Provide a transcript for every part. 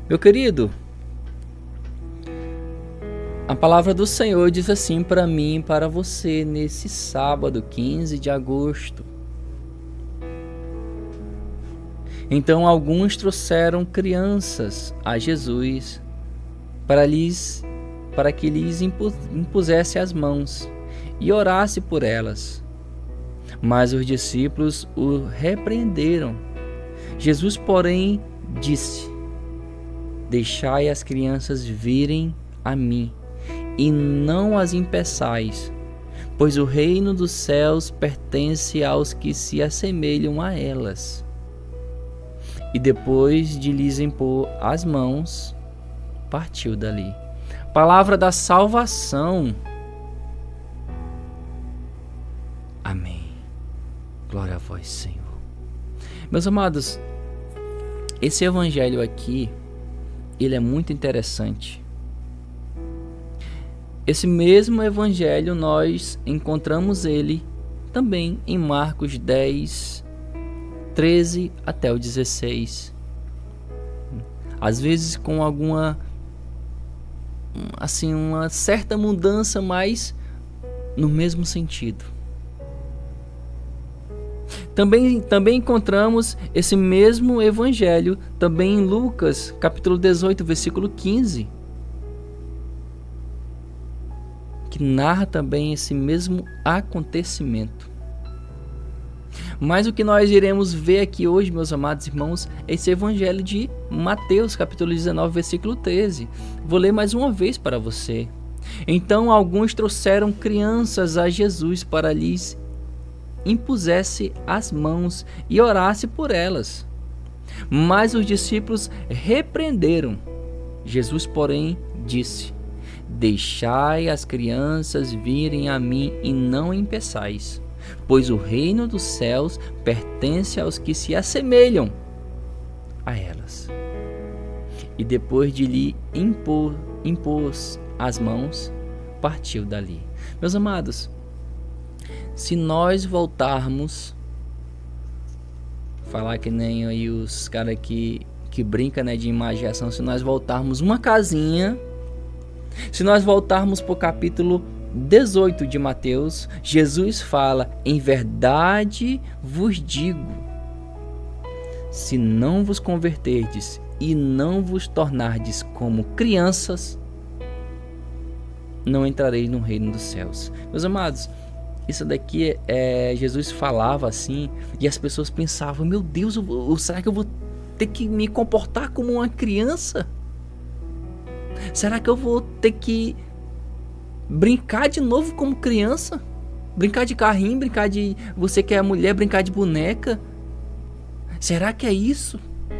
Meu querido, a palavra do Senhor diz assim para mim e para você nesse sábado, 15 de agosto. Então alguns trouxeram crianças a Jesus para que lhes impusesse as mãos e orasse por elas. Mas os discípulos o repreenderam. Jesus, porém, disse: Deixai as crianças virem a mim, e não as impeçais, pois o reino dos céus pertence aos que se assemelham a elas. E depois de lhes impor as mãos, partiu dali. Palavra da salvação. Amém. Glória a vós, Senhor. Meus amados, esse evangelho aqui, ele é muito interessante. Esse mesmo evangelho nós encontramos ele também em Marcos 10, 13 até o 16. Às vezes com alguma uma certa mudança, mas no mesmo sentido. Também encontramos esse mesmo evangelho também em Lucas, capítulo 18, versículo 15, que narra também esse mesmo acontecimento. Mas o que nós iremos ver aqui hoje, meus amados irmãos, é esse evangelho de Mateus, capítulo 19, versículo 13. Vou ler mais uma vez para você. Então alguns trouxeram crianças a Jesus para lhes impusesse as mãos e orasse por elas. Mas os discípulos repreenderam. Jesus, porém, disse: Deixai as crianças virem a mim e não impeçais, pois o reino dos céus pertence aos que se assemelham a elas. E depois de lhe impor as mãos, partiu dali. Meus amados, se nós voltarmos, falar que nem aí os caras que brincam, né, de imaginação, se nós voltarmos uma casinha, se nós voltarmos para o capítulo 18 de Mateus, Jesus fala: Em verdade vos digo, se não vos converterdes e não vos tornardes como crianças, não entrareis no reino dos céus. Meus amados, isso daqui Jesus falava assim, e as pessoas pensavam: meu Deus, será que eu vou ter que me comportar como uma criança? Será que eu vou ter que brincar de novo como criança? Brincar de carrinho, brincar de você que é mulher, brincar de boneca? Será que é isso?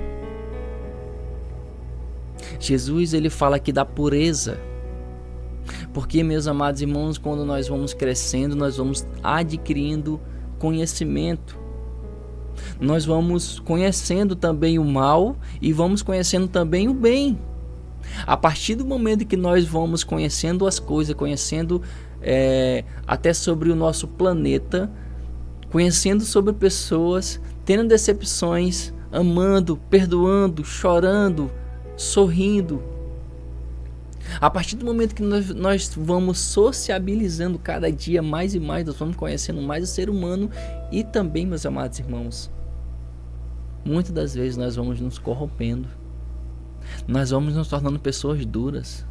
Jesus, ele fala aqui da pureza. Porque, meus amados irmãos, quando nós vamos crescendo, nós vamos adquirindo conhecimento. Nós vamos conhecendo também o mal e vamos conhecendo também o bem. A partir do momento que nós vamos conhecendo as coisas, conhecendo até sobre o nosso planeta, conhecendo sobre pessoas, tendo decepções, amando, perdoando, chorando, sorrindo. A partir do momento que nós vamos sociabilizando cada dia mais e mais, nós vamos conhecendo mais o ser humano e também, meus amados irmãos, muitas das vezes nós vamos nos corrompendo, nós vamos nos tornando pessoas duras.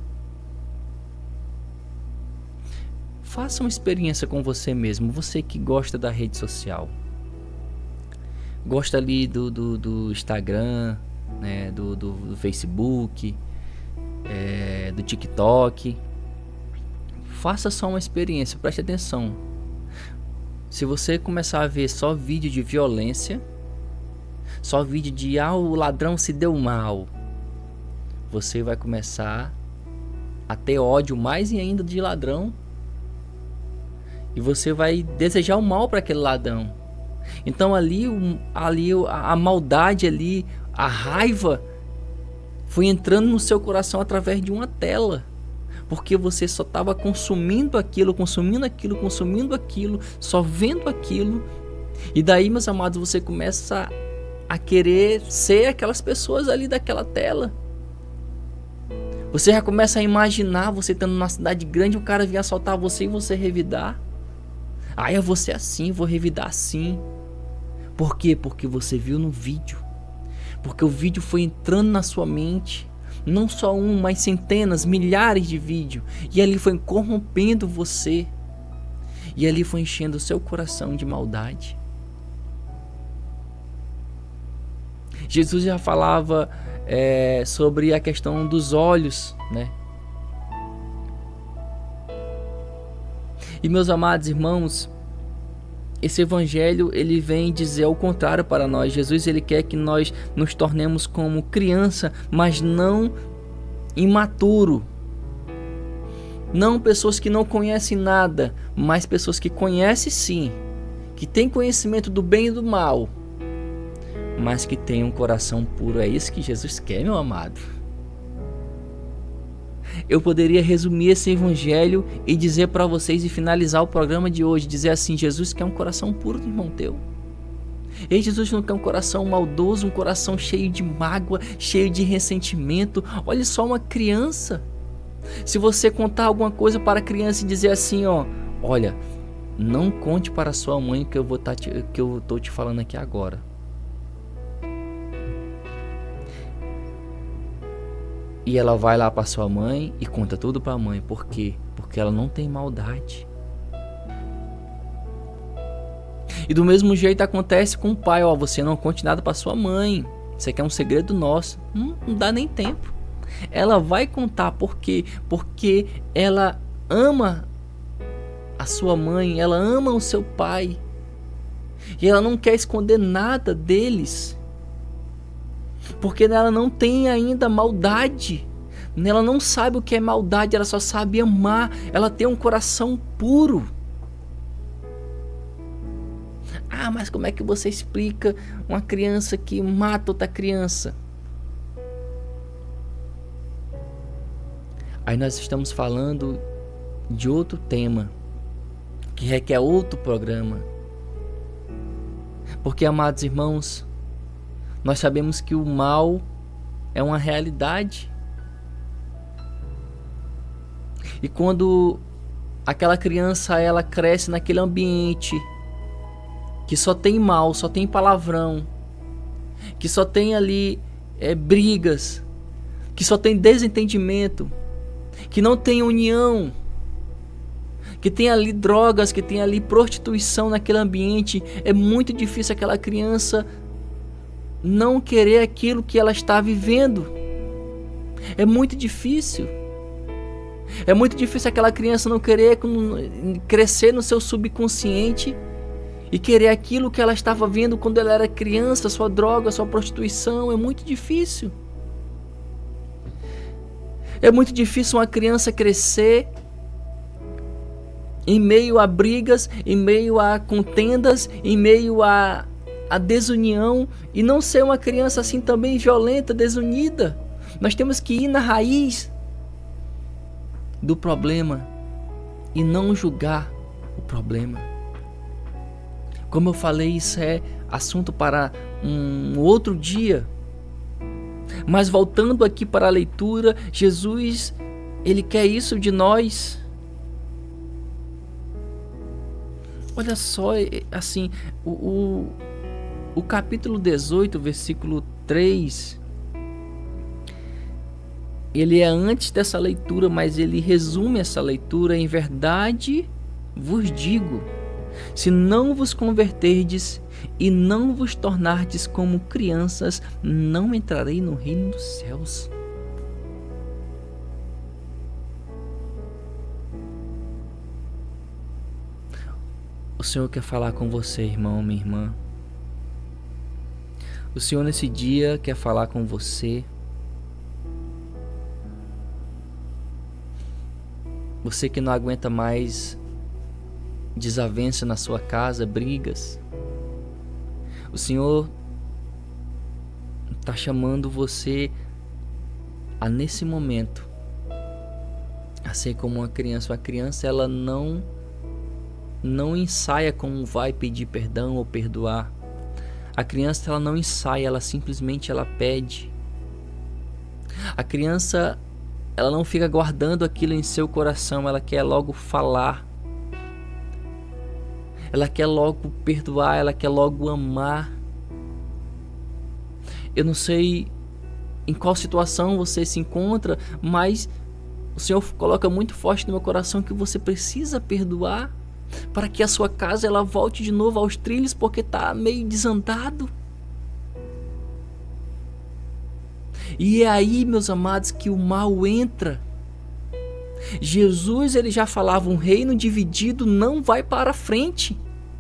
Faça uma experiência com você mesmo, você que gosta da rede social, gosta ali do Instagram, né, do Facebook, do TikTok. Faça só uma experiência, preste atenção. Se você começar a ver só vídeo de violência, só vídeo de o ladrão se deu mal, você vai começar a ter ódio mais e ainda de ladrão, e você vai desejar o mal para aquele ladrão. Então ali a maldade ali, a raiva foi entrando no seu coração através de uma tela, porque você só estava consumindo aquilo, só vendo aquilo. E daí, meus amados, você começa a querer ser aquelas pessoas ali daquela tela. Você já começa a imaginar você estando numa cidade grande, o cara vir assaltar você e você revidar. Ah, eu vou ser assim, vou revidar assim. Por quê? Porque você viu no vídeo. Porque o vídeo foi entrando na sua mente. Não só um, mas centenas, milhares de vídeos. E ali foi corrompendo você. E ali foi enchendo o seu coração de maldade. Jesus já falava sobre a questão dos olhos, né? E meus amados irmãos, esse evangelho ele vem dizer o contrário para nós. Jesus ele quer que nós nos tornemos como criança, mas não imaturo. Não pessoas que não conhecem nada, mas pessoas que conhecem sim, que têm conhecimento do bem e do mal, mas que têm um coração puro. É isso que Jesus quer, meu amado. Eu poderia resumir esse evangelho e dizer para vocês e finalizar o programa de hoje, dizer assim: Jesus quer um coração puro do irmão teu. E Jesus não quer um coração maldoso, um coração cheio de mágoa, cheio de ressentimento. Olha só uma criança. Se você contar alguma coisa para a criança e dizer assim, ó, olha, não conte para sua mãe que eu estou te falando aqui agora. E ela vai lá para sua mãe e conta tudo para a mãe. Por quê? Porque ela não tem maldade. E do mesmo jeito acontece com o pai. Ó, você não conte nada para sua mãe. Isso aqui é um segredo nosso. Não dá nem tempo. Ela vai contar. Por quê? Porque ela ama a sua mãe. Ela ama o seu pai. E ela não quer esconder nada deles. Porque ela não tem ainda maldade. Ela não sabe o que é maldade. Ela só sabe amar. Ela tem um coração puro. Ah, mas como é que você explica uma criança que mata outra criança? Aí nós estamos falando de outro tema, que requer outro programa. Porque, amados irmãos, nós sabemos que o mal é uma realidade. E quando aquela criança ela cresce naquele ambiente que só tem mal, só tem palavrão, que só tem ali brigas, que só tem desentendimento, que não tem união, que tem ali drogas, que tem ali prostituição naquele ambiente, é muito difícil aquela criança não querer aquilo que ela está vivendo. É muito difícil. É muito difícil aquela criança não querer crescer no seu subconsciente e querer aquilo que ela estava vendo quando ela era criança, sua droga, sua prostituição. É muito difícil. É muito difícil uma criança crescer em meio a brigas, em meio a contendas, em meio a desunião, e não ser uma criança assim também violenta, desunida. Nós temos que ir na raiz do problema e não julgar o problema. Como eu falei, isso é assunto para um outro dia. Mas voltando aqui para a leitura, Jesus, ele quer isso de nós. Olha só, assim, o capítulo 18, versículo 3, ele é antes dessa leitura, mas ele resume essa leitura: em verdade vos digo, se não vos converterdes e não vos tornardes como crianças, não entrarei no reino dos céus. O Senhor quer falar com você, irmão, minha irmã. O Senhor nesse dia quer falar com você. Você que não aguenta mais desavença na sua casa, brigas. O Senhor está chamando você a, nesse momento, a ser como uma criança. A criança, ela não ensaia como vai pedir perdão ou perdoar. A criança, ela não ensaia, ela simplesmente ela pede. A criança, ela não fica guardando aquilo em seu coração, ela quer logo falar. Ela quer logo perdoar, ela quer logo amar. Eu não sei em qual situação você se encontra, mas o Senhor coloca muito forte no meu coração que você precisa perdoar para que a sua casa ela volte de novo aos trilhos, porque está meio desandado. E é aí, meus amados, que o mal entra. Jesus ele já falava, um reino dividido não vai para frente.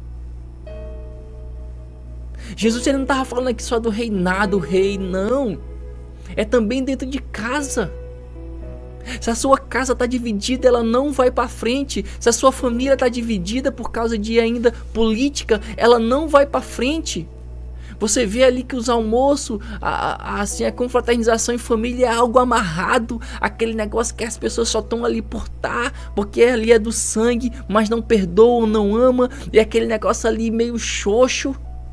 Jesus ele não estava falando aqui só do reinado, do rei, não. É também dentro de casa. Se a sua casa está dividida, ela não vai para frente. Se a sua família está dividida por causa de ainda política, ela não vai para frente. Você vê ali que os almoços, assim, a confraternização em família é algo amarrado. Aquele negócio que as pessoas só estão ali por estar, porque ali é do sangue, mas não perdoam, não ama. E aquele negócio ali meio xoxo.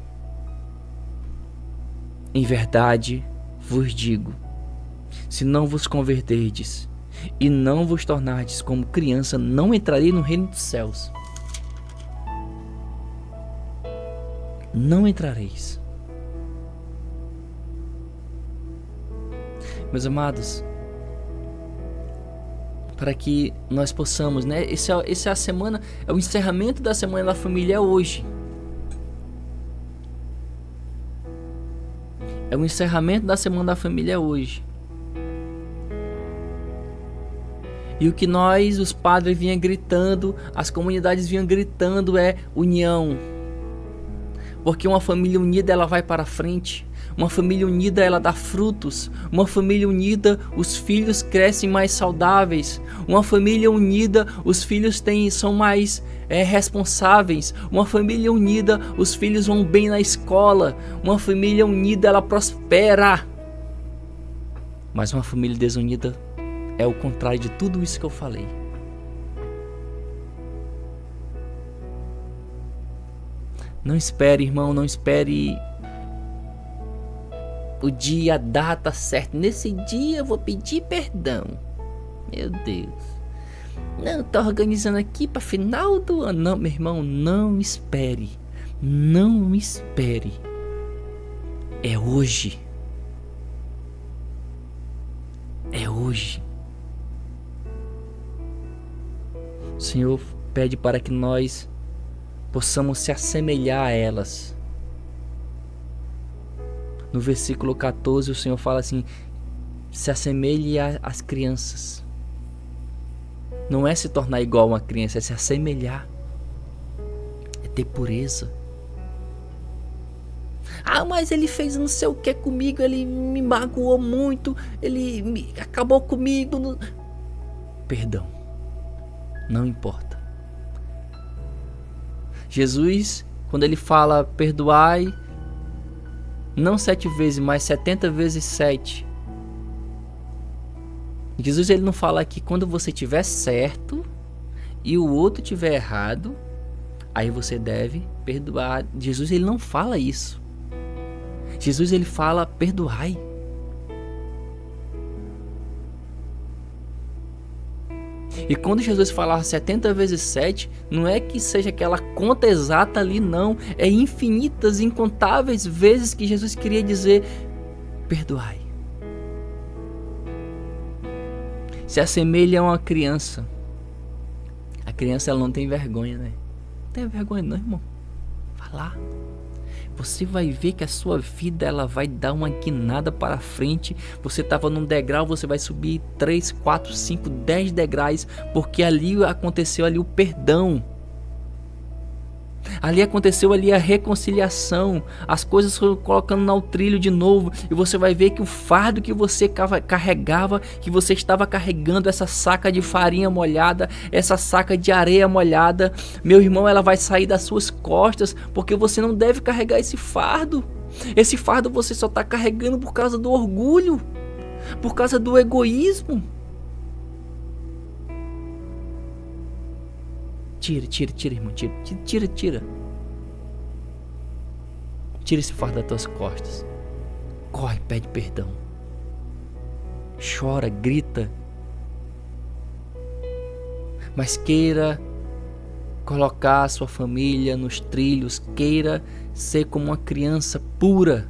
Em verdade vos digo, se não vos converterdes e não vos tornardes como criança, não entrarei no reino dos céus. Não entrareis. Meus amados, para que nós possamos, né? Esse é a semana, é o encerramento da semana da família hoje. É o encerramento da semana da família hoje. E o que nós, os padres, vinham gritando, as comunidades vinham gritando é união. Porque uma família unida ela vai para frente. Uma família unida ela dá frutos. Uma família unida os filhos crescem mais saudáveis. Uma família unida os filhos são mais responsáveis. Uma família unida os filhos vão bem na escola. Uma família unida ela prospera. Mas uma família desunida é o contrário de tudo isso que eu falei. Não espere, irmão, não espere o dia, a data certa. Nesse dia eu vou pedir perdão. Meu Deus. Não, tô organizando aqui para final do ano. Não, meu irmão, não espere. Não espere. É hoje. É hoje. O Senhor pede para que nós possamos se assemelhar a elas. No versículo 14 o Senhor fala assim: se assemelhe às crianças. Não é se tornar igual a uma criança, é se assemelhar. É ter pureza. Ah, mas ele fez não sei o que comigo, ele me magoou muito, ele acabou comigo. Perdão. Não importa. Jesus, quando ele fala perdoai, não 7 vezes, mas 70 vezes 7. Jesus ele não fala que quando você tiver certo e o outro tiver errado, aí você deve perdoar. Jesus ele não fala isso. Jesus ele fala perdoai. E quando Jesus falar 70 vezes 7, não é que seja aquela conta exata ali, não. É infinitas, incontáveis vezes que Jesus queria dizer perdoai. Se assemelha a uma criança. A criança ela não tem vergonha, né? Não tem vergonha não, irmão. Vai lá. Você vai ver que a sua vida ela vai dar uma guinada para frente. Você estava num degrau, você vai subir 3, 4, 5, 10 degraus, porque ali aconteceu ali o perdão. Ali aconteceu ali a reconciliação. As coisas foram colocando no trilho de novo. E você vai ver que o fardo que você carregava, que você estava carregando, essa saca de farinha molhada, essa saca de areia molhada, meu irmão, ela vai sair das suas costas, porque você não deve carregar esse fardo. Esse fardo você só está carregando por causa do orgulho, por causa do egoísmo. Tira, irmão, tira. Tira esse fardo das tuas costas. Corre, pede perdão. Chora, grita, mas queira colocar a sua família nos trilhos, queira ser como uma criança pura.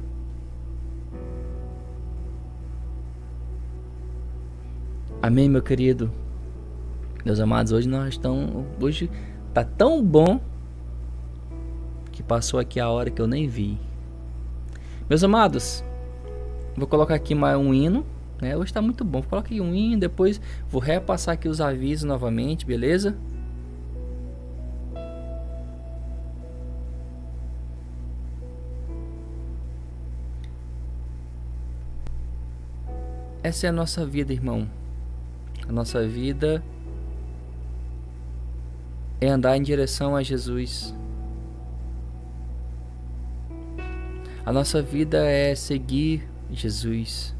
Amém, meu querido? Meus amados, hoje tá tão bom que passou aqui a hora que eu nem vi. Meus amados, vou colocar aqui mais um hino, né? Hoje tá muito bom. Vou colocar aqui um hino, depois vou repassar aqui os avisos novamente, beleza? Essa é a nossa vida, irmão. A nossa vida é andar em direção a Jesus. A nossa vida é seguir Jesus.